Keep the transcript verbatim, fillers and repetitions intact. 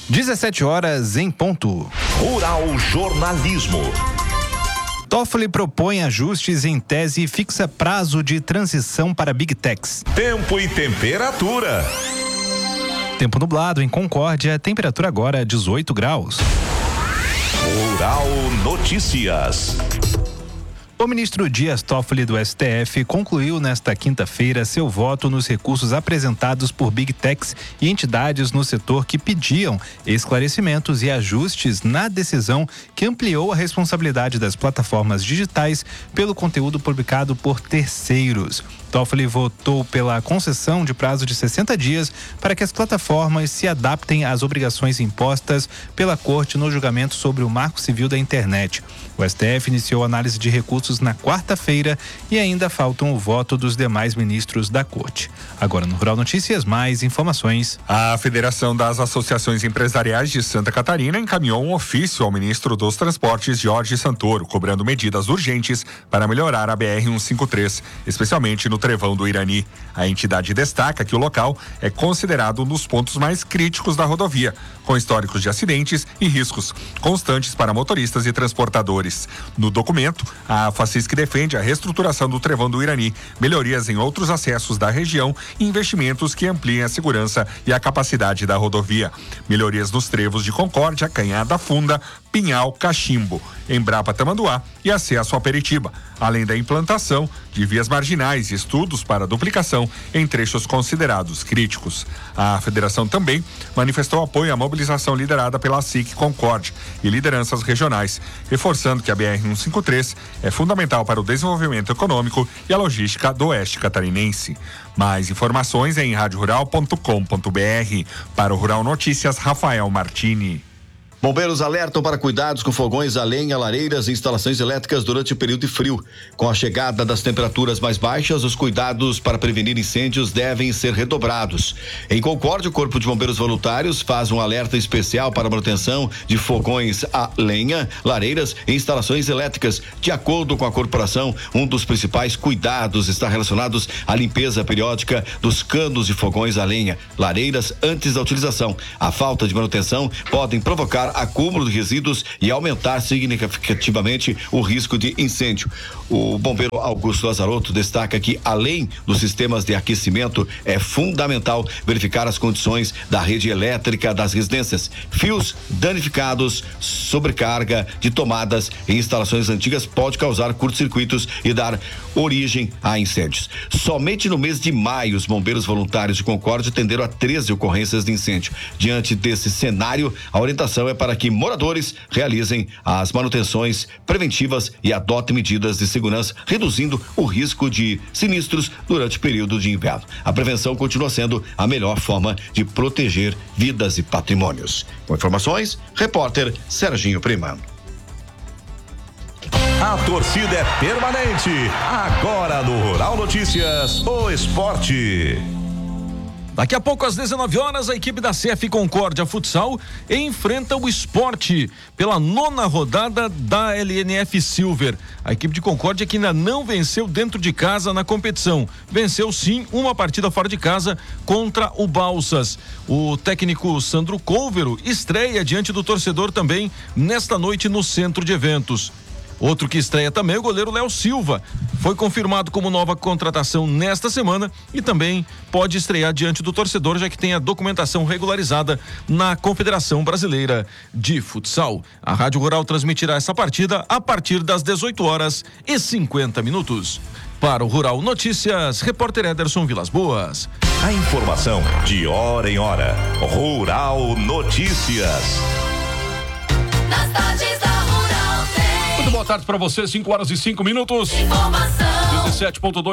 dezessete horas em ponto. Rural Jornalismo. Toffoli propõe ajustes em tese e fixa prazo de transição para Big Techs. Tempo e temperatura. Tempo nublado em Concórdia, temperatura agora dezoito graus. Rural Notícias. O ministro Dias Toffoli do S T F concluiu nesta quinta-feira seu voto nos recursos apresentados por Big Techs e entidades no setor que pediam esclarecimentos e ajustes na decisão que ampliou a responsabilidade das plataformas digitais pelo conteúdo publicado por terceiros. Toffoli votou pela concessão de prazo de sessenta dias para que as plataformas se adaptem às obrigações impostas pela Corte no julgamento sobre o Marco Civil da Internet. O S T F iniciou análise de recursos na quarta-feira e ainda faltam o voto dos demais ministros da Corte. Agora no Rural Notícias, mais informações. A Federação das Associações Empresariais de Santa Catarina encaminhou um ofício ao ministro dos Transportes, Jorge Santoro, cobrando medidas urgentes para melhorar a B R cento e cinquenta e três, especialmente no Trevão do Irani. A entidade destaca que o local é considerado um dos pontos mais críticos da rodovia, com históricos de acidentes e riscos constantes para motoristas e transportadores. No documento, a Facisc defende a reestruturação do Trevão do Irani, melhorias em outros acessos da região e investimentos que ampliem a segurança e a capacidade da rodovia. Melhorias nos trevos de Concórdia, Canhada Funda, Pinhal, Cachimbo, Embrapa Tamanduá e acesso a Peritiba, além da implantação de vias marginais e estudos para duplicação em trechos considerados críticos. A federação também manifestou apoio à mobilização liderada pela S I C Concórdia e lideranças regionais, reforçando que a B R cento e cinquenta e três é fundamental para o desenvolvimento econômico e a logística do oeste catarinense. Mais informações em rádio rural ponto com ponto br. Para o Rural Notícias, Rafael Martini. Bombeiros alertam para cuidados com fogões a lenha, lareiras e instalações elétricas durante o período de frio. Com a chegada das temperaturas mais baixas, os cuidados para prevenir incêndios devem ser redobrados. Em Concórdia, o Corpo de Bombeiros Voluntários faz um alerta especial para a manutenção de fogões a lenha, lareiras e instalações elétricas. De acordo com a corporação, um dos principais cuidados está relacionado à limpeza periódica dos canos de fogões a lenha, lareiras antes da utilização. A falta de manutenção pode provocar acúmulo de resíduos e aumentar significativamente o risco de incêndio. O bombeiro Augusto Lazarotto destaca que, além dos sistemas de aquecimento, é fundamental verificar as condições da rede elétrica das residências. Fios danificados, sobrecarga de tomadas e instalações antigas pode causar curtos-circuitos e dar origem a incêndios. Somente no mês de maio, os bombeiros voluntários de Concórdia atenderam a treze ocorrências de incêndio. Diante desse cenário, a orientação é para que moradores realizem as manutenções preventivas e adotem medidas de segurança, reduzindo o risco de sinistros durante o período de inverno. A prevenção continua sendo a melhor forma de proteger vidas e patrimônios. Com informações, repórter Serginho Prima. A torcida é permanente. Agora no Rural Notícias, o esporte. Daqui a pouco, às dezenove horas, a equipe da C F Concórdia Futsal enfrenta o Sport pela nona rodada da L N F Silver. A equipe de Concórdia que ainda não venceu dentro de casa na competição. Venceu sim uma partida fora de casa contra o Balsas. O técnico Sandro Couvero estreia diante do torcedor também nesta noite no centro de eventos. Outro que estreia também é o goleiro Léo Silva. Foi confirmado como nova contratação nesta semana e também pode estrear diante do torcedor, já que tem a documentação regularizada na Confederação Brasileira de Futsal. A Rádio Rural transmitirá essa partida a partir das dezoito horas e cinquenta minutos. Para o Rural Notícias, repórter Ederson Vilas Boas. A informação de hora em hora. Rural Notícias. Nas tardes da Rural tem. Muito boa tarde para você, cinco horas e cinco minutos. Informação. dezessete ponto dois